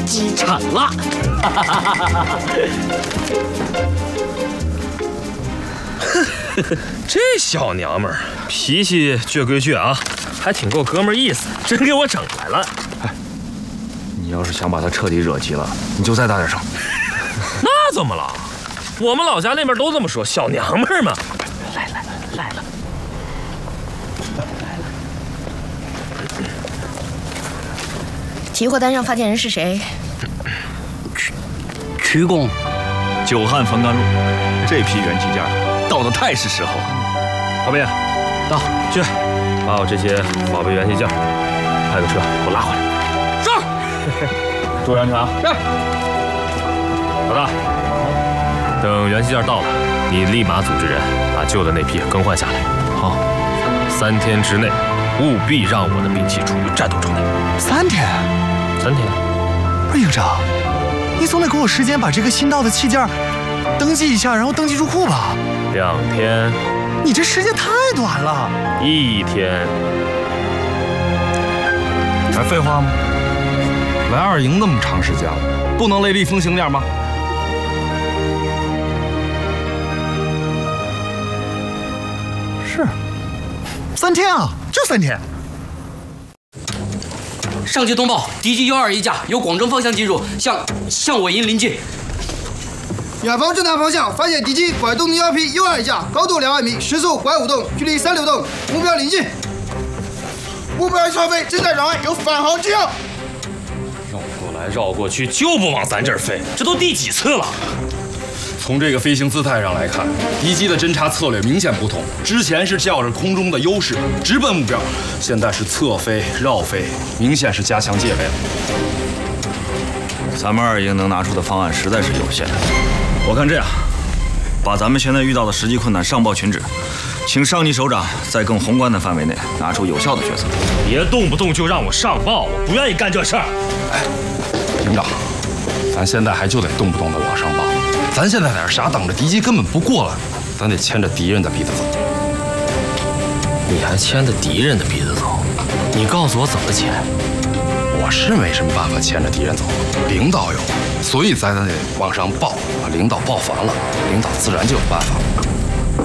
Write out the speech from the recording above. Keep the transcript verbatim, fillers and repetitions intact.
击沉了。 这小娘们儿脾气倔归倔啊，还挺够哥们儿意思，真给我整来了。 哎，你要是想把她彻底惹急了，你就再大点声。 那怎么了？我们老家那边都这么说，小娘们儿嘛。 来来来了。 提货单上发件人是谁？ 曲曲公， 久旱逢甘露，这批元器件到的太是时候了。 老毕，到去把我这些宝贝元器件派个车给我拉回来。 是。朱元全。是。 老大，等元器件到了，你立马组织人把旧的那批更换下来。 好。 三天之内，务必让我的兵器处于战斗状态。 三天。 三天， 不是营长，你总得给我时间把这个新到的器件登记一下，然后登记入库吧。 两天， 你这时间太短了。 一天， 还废话吗？来二营那么长时间了，不能雷厉风行点吗？ 是，三天啊，就三天。 上级通报，敌机 U 二一架由广州方向进入，向向我营临近。 远方正南方向发现敌机拐动零幺 P U 二一架，高度两百米，时速拐五洞，距离三六洞，目标临近。目标超飞，正在攘外，有返航之要。 绕过来绕过去，就不往咱这儿飞，这都第几次了？ 从这个飞行姿态上来看，敌机的侦察策略明显不同。之前是较着空中的优势，直奔目标，现在是侧飞、绕飞，明显是加强戒备了。咱们二营能拿出的方案实在是有限。我看这样，把咱们现在遇到的实际困难上报群指，请上级首长在更宏观的范围内拿出有效的决策。 别动不动就让我上报，我不愿意干这事儿。 哎，营长，咱现在还就得动不动的往上报。 咱现在在这傻等着，敌机根本不过来，咱得牵着敌人的鼻子走。 你还牵着敌人的鼻子走？你告诉我怎么牵？ 我是没什么办法牵着敌人走，领导有，所以咱得往上报，把领导报烦了，领导自然就有办法。